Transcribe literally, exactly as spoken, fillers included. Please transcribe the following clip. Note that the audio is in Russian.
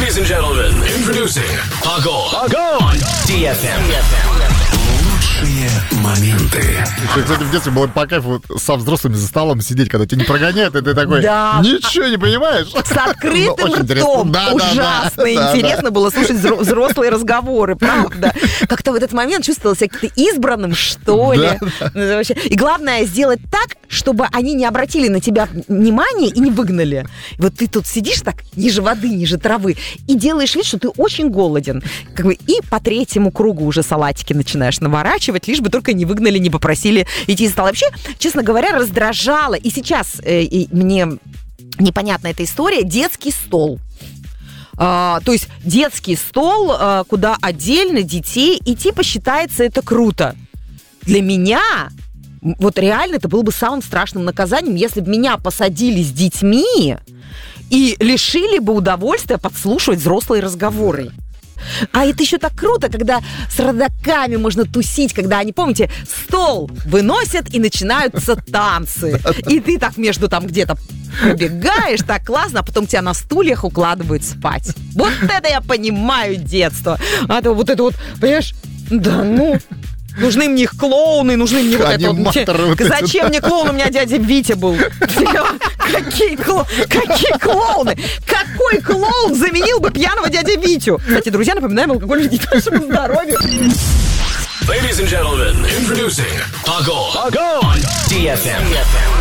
Ladies and gentlemen, introducing Agol on ди эф эм. Лучшие моменты. Кстати, в детстве было по кайфу со взрослыми за столом сидеть, когда тебя не прогоняют, и ты такой, Да. ничего не понимаешь. С открытым Ну, очень интересно. ртом. Да, да, Ужасно да, да, интересно да. было слушать взро- взрослые разговоры, правда. Как-то в этот момент чувствовала себя как-то избранным, что ли. Да, Ну, это вообще- И главное сделать так, чтобы они не обратили на тебя внимания и не выгнали. И вот ты тут сидишь так, ниже воды, ниже травы, и делаешь вид, что ты очень голоден. Как бы, и по третьему кругу уже салатики начинаешь наворачивать, лишь бы только не выгнали, не попросили идти из стола. Вообще, честно говоря, раздражало. И сейчас э, и мне непонятна эта история. Детский стол. А, то есть детский стол, а, куда отдельно детей, и типа считается это круто. Для меня м, вот реально это было бы самым страшным наказанием, если бы меня посадили с детьми и лишили бы удовольствия подслушивать взрослые разговоры. А это еще так круто, когда с родаками можно тусить, когда они, помните, стол выносят и начинаются танцы. И ты так между там где-то пробегаешь, так классно, а потом тебя на стульях укладывают спать. Вот это я понимаю детство. А то вот это вот, понимаешь, да ну... Нужны мне их клоуны, нужны мне вот это вот. Аниматоры вот эти, Зачем мне клоун? У меня дядя Витя был. Какие кло- какие клоуны? Какой клоун заменил бы пьяного дядя Витю? Кстати, друзья, напоминаем, алкоголь вредит нашему здоровью. Ladies and gentlemen, introducing Agol on ди эф эм.